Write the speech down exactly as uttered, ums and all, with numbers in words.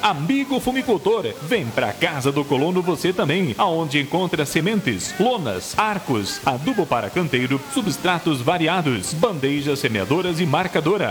Amigo fumicultor, vem pra casa do colono você também, aonde encontra sementes, lonas, arcos, adubo para canteiro, substratos variados, bandejas semeadoras e marcadora.